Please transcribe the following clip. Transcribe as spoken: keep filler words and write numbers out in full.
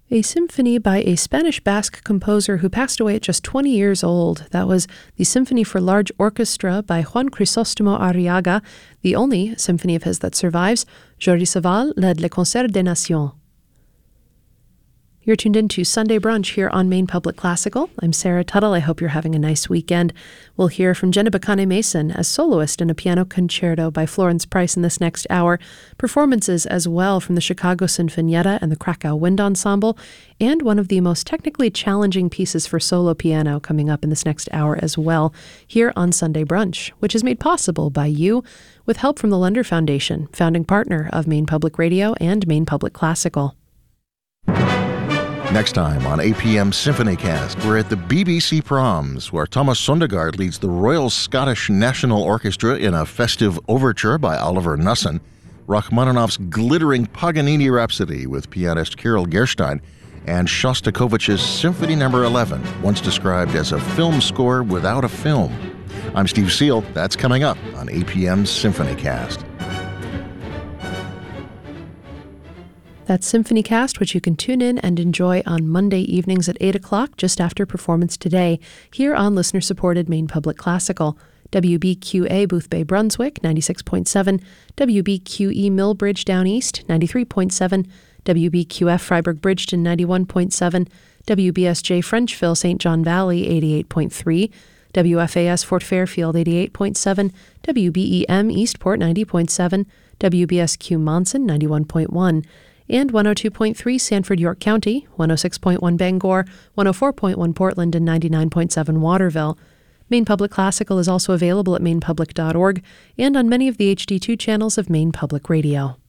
A symphony by a Spanish Basque composer who passed away at just twenty years old. That was the Symphony for Large Orchestra by Juan Crisóstomo Arriaga, the only symphony of his that survives. Jordi Savall led Le Concert des Nations. You're tuned in to Sunday Brunch here on Maine Public Classical. I'm Sarah Tuttle. I hope you're having a nice weekend. We'll hear from Jenna Bacane Mason as soloist in a piano concerto by Florence Price in this next hour. Performances as well from the Chicago Sinfonietta and the Krakow Wind Ensemble, and one of the most technically challenging pieces for solo piano coming up in this next hour as well, here on Sunday Brunch, which is made possible by you with help from the Lunder Foundation, founding partner of Maine Public Radio and Maine Public Classical. Next time on A P M SymphonyCast, we're at the B B C Proms, where Thomas Sondergaard leads the Royal Scottish National Orchestra in a festive overture by Oliver Nussin, Rachmaninoff's glittering Paganini Rhapsody with pianist Kirill Gerstein, and Shostakovich's Symphony Number eleven, once described as a film score without a film. I'm Steve Seal. That's coming up on A P M SymphonyCast. That's SymphonyCast, which you can tune in and enjoy on Monday evenings at eight o'clock, just after Performance Today, here on listener-supported Maine Public Classical. W B Q A Boothbay Brunswick, ninety-six point seven, W B Q E Millbridge Down East, ninety-three point seven, W B Q F Freiburg Bridgeton, ninety-one point seven, W B S J Frenchville Saint John Valley, eighty-eight point three, W F A S Fort Fairfield, eighty-eight point seven, W B E M Eastport, ninety point seven, W B S Q Monson, ninety-one point one, and one oh two point three Sanford, York County, one oh six point one Bangor, one oh four point one Portland, and ninety-nine point seven Waterville. Maine Public Classical is also available at maine public dot org and on many of the H D two channels of Maine Public Radio.